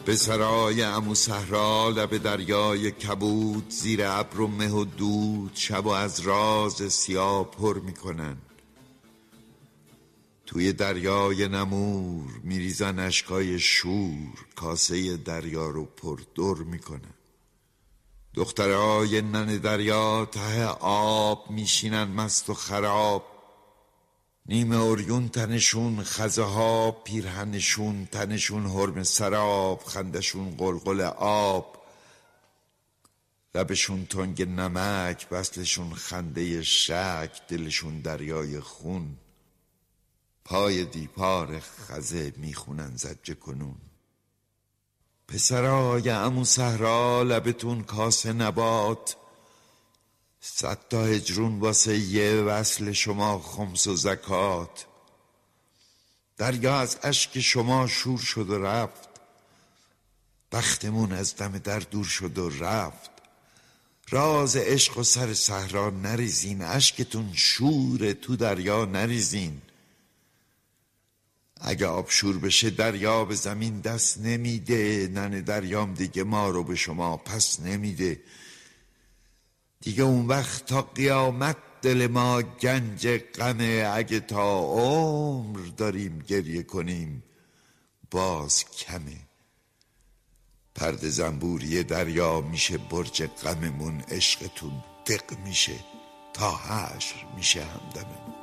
به سرای عمو صحرا لب دریای کبود، زیر ابر و مه و دود شب و از راز سیاه پر میکنن. توی دریای نمور میریزن اشکای شور، کاسه دریا رو پر در میکنن. دخترای نن دریا ته آب میشینن مست و خراب، نیمه اوریون تنشون، خزه ها پیرهنشون، تنشون حرم سراب، خندشون قلقل آب، لبشون تنگ نمک، بسلشون خنده شک، دلشون دریای خون. پای دیپار خزه میخونن زجه کنون. پسرای عمو صحرا لبتون کاسه نبات، 100 تا هجرون واسه یه وصل شما خمس و زکات. دریا از اشک شما شور شد و رفت، بختمون از دم در دور شد و رفت. راز عشق و سر صحرا نریزین، اشکتون شور تو دریا نریزین. اگه آب شور بشه دریا به زمین دست نمیده، نن دریام دیگه ما رو به شما پس نمیده. دیگه اون وقت تا قیامت دل ما گنج غمه، اگه تا عمر داریم گریه کنیم باز کمه. پرده زنبوری دریا میشه برج غممون، عشقتون دق میشه تا حشر میشه همدممون.